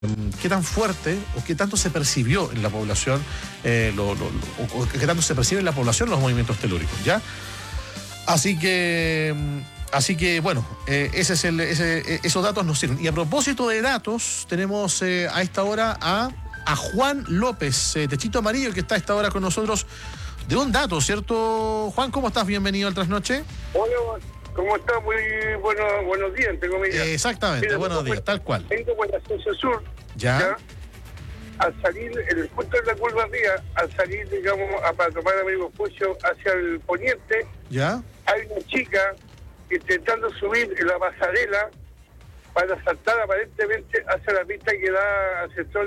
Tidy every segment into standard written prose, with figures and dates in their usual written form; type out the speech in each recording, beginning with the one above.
qué tan fuerte o qué tanto se percibió en la población, o qué tanto se percibe en la población los movimientos telúricos, ¿ya? Así que bueno, esos datos nos sirven. Y a propósito de datos, tenemos a esta hora a Juan López, Techito Amarillo, que está a esta hora con nosotros de un dato, ¿cierto? Juan, ¿cómo estás? Bienvenido al Trasnoche. Hola, ¿cómo estás? Muy buenos días, entre comillas. Exactamente, mira, buenos días, tal cual. Vengo por la Ascenso Sur. ¿Ya? Al salir, en el punto de la curva arriba, al salir, digamos, para tomar Amigo Vespucio hacia el poniente, ¿ya? Hay una chica intentando subir en la pasarela para saltar aparentemente hacia la pista que da al sector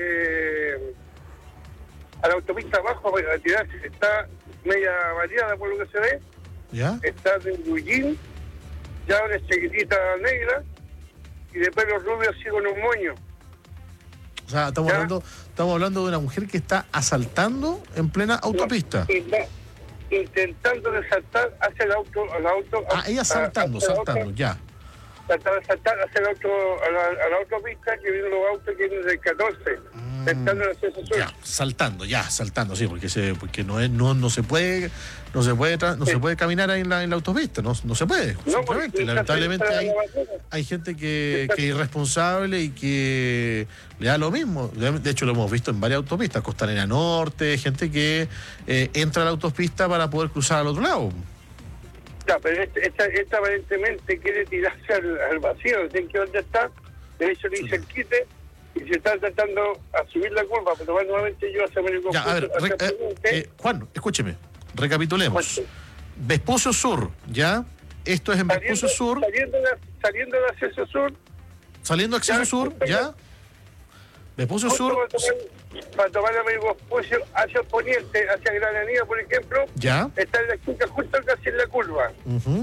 a la autopista abajo para retirarse. Está media variada por lo que se ve. ¿Ya? Está de Gullín, ya una chiquitita negra y de pelo rubio así con un moño. O sea, estamos hablando de una mujer que está asaltando en plena autopista. Intentando de saltar hacia el auto. Ella saltando, ya. Trataba de saltar hacia el auto, a la autopista, que vienen los autos que vienen del 14, intentando el acceso sur. Ya, saltando, sí, porque no se puede caminar ahí en la autopista, no se puede, simplemente. Lamentablemente hay gente que es irresponsable y que le da lo mismo. De hecho, lo hemos visto en varias autopistas, Costanera Norte, gente que entra a la autopista para poder cruzar al otro lado. Ya, pero esta aparentemente quiere tirarse al vacío, no sé dónde está, de hecho le hice el quite y se está tratando de asumir la curva, pero bueno, nuevamente yo hacia Américo. Ya, a ver, Juan, escúcheme, recapitulemos. Vespucio Sur, ¿ya? Esto es en Vespucio Sur. Saliendo del acceso sur. Saliendo del acceso sur, ¿ya? Vespucio Sur. Para tomar el Amigo Vespucio hacia el poniente, hacia Gran Avenida, por ejemplo. Ya. Está en la chica justo casi en la curva.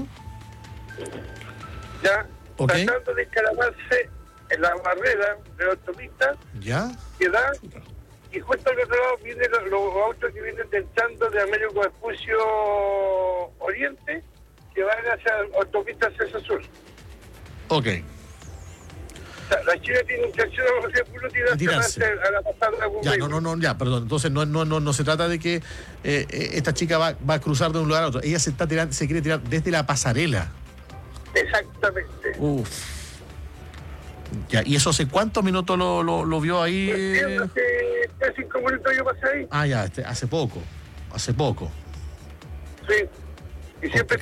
Ya. Okay. Tratando de encaramarse en la barrera de la autopista. Ya. Que da. Y justo al otro lado vienen los autos que vienen entrando de Américo Vespucio Oriente, que van hacia la autopista Acceso Sur. Ok. La chica tiene intención de tirarse a la pasada. Ya, perdón. Entonces no se trata de que esta chica va a cruzar de un lugar a otro. Ella se quiere tirar desde la pasarela. Exactamente. Uf. Ya, ¿y eso hace cuántos minutos lo vio ahí? Hace 5 minutos yo pasé ahí. Ya, hace poco. Sí. Y siempre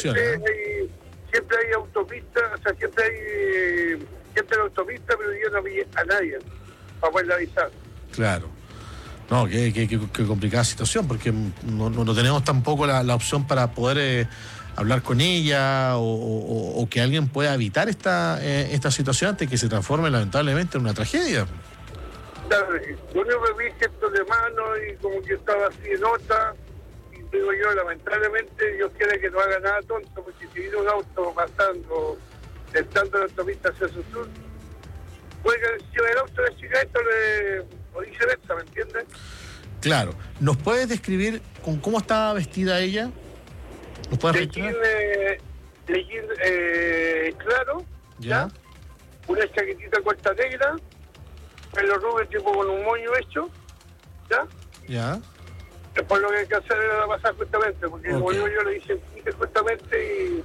hay autopistas, o sea, siempre hay autopista, pero yo no vi a nadie para poder avisar. Claro. No, qué complicada situación, porque no tenemos tampoco la opción para poder hablar con ella o que alguien pueda evitar esta situación antes que se transforme lamentablemente en una tragedia. Claro, yo no vi gestos de mano y como que estaba así en nota, y digo yo, lamentablemente, Dios quiere que no haga nada tonto, porque si viene un auto pasando, entrando en la autopista hacia su sur, puede que si el auto de chica esto o viceversa, ¿me entiendes? Claro. ¿Nos puedes describir con cómo estaba vestida ella? ¿Nos puedes registrar? De jean claro, ¿ya? Una chaquetita corta negra, pelo rubio tipo con un moño hecho, ¿ya? Ya. Después lo que hay que hacer era pasar justamente, porque como yo le hice justamente y...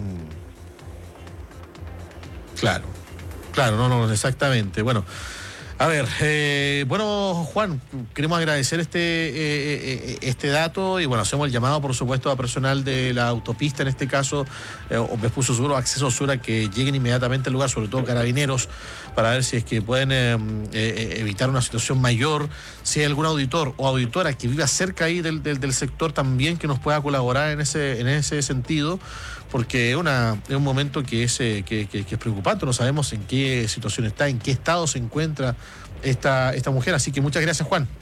Claro, no, exactamente. Bueno, a ver, Juan, queremos agradecer este dato y bueno, hacemos el llamado, por supuesto, a personal de la autopista, en este caso, Vespucio Sur o Acceso Sur, a que lleguen inmediatamente al lugar, sobre todo carabineros, para ver si es que pueden evitar una situación mayor. Si hay algún auditor o auditora que viva cerca ahí del sector también que nos pueda colaborar en ese sentido, porque es un momento que es preocupante. No sabemos en qué situación está, en qué estado se encuentra esta mujer. Así que muchas gracias, Juan.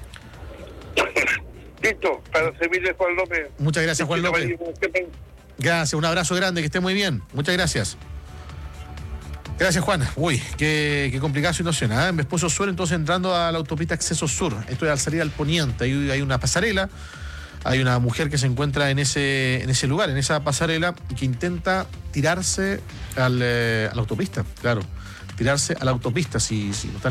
Listo, para servirle, Juan López. Muchas gracias, Juan López. Gracias, un abrazo grande, que esté muy bien. Muchas gracias. Gracias, Juan. Uy, qué complicada situación. En Vespucio Sur, entonces entrando a la autopista Acceso Sur. Esto es al salir al poniente. Ahí hay una pasarela. Hay una mujer que se encuentra en ese lugar, en esa pasarela, que intenta tirarse a la autopista, claro. tirarse a la autopista. Si no están